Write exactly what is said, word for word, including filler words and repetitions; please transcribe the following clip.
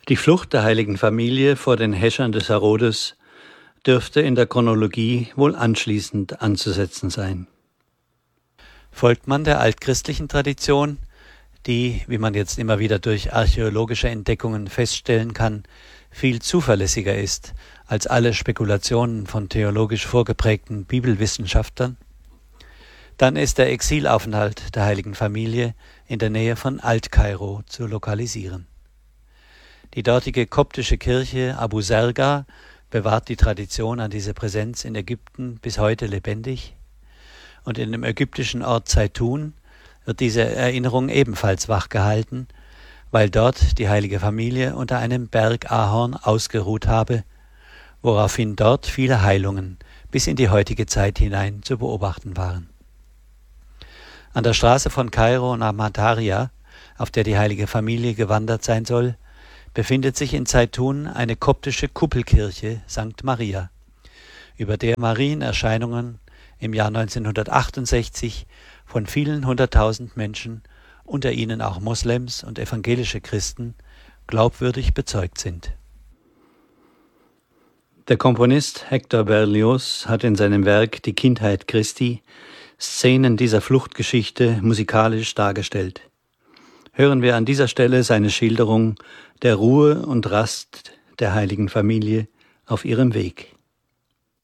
Die Flucht der heiligen Familie vor den Häschern des Herodes dürfte in der Chronologie wohl anschließend anzusetzen sein. Folgt man der altchristlichen Tradition, die, wie man jetzt immer wieder durch archäologische Entdeckungen feststellen kann, viel zuverlässiger ist als alle Spekulationen von theologisch vorgeprägten Bibelwissenschaftlern, dann ist der Exilaufenthalt der heiligen Familie in der Nähe von Alt-Kairo zu lokalisieren. Die dortige koptische Kirche Abu Serga bewahrt die Tradition an diese Präsenz in Ägypten bis heute lebendig, und in dem ägyptischen Ort Zeitun wird diese Erinnerung ebenfalls wachgehalten, weil dort die heilige Familie unter einem Bergahorn ausgeruht habe, woraufhin dort viele Heilungen bis in die heutige Zeit hinein zu beobachten waren. An der Straße von Kairo nach Mataria, auf der die heilige Familie gewandert sein soll, befindet sich in Zeitun eine koptische Kuppelkirche Sankt Maria, über der Marienerscheinungen im Jahr neunzehnhundertachtundsechzig von vielen hunderttausend Menschen, unter ihnen auch Moslems und evangelische Christen, glaubwürdig bezeugt sind. Der Komponist Hector Berlioz hat in seinem Werk Die Kindheit Christi Szenen dieser Fluchtgeschichte musikalisch dargestellt. Hören wir an dieser Stelle seine Schilderung der Ruhe und Rast der heiligen Familie auf ihrem Weg.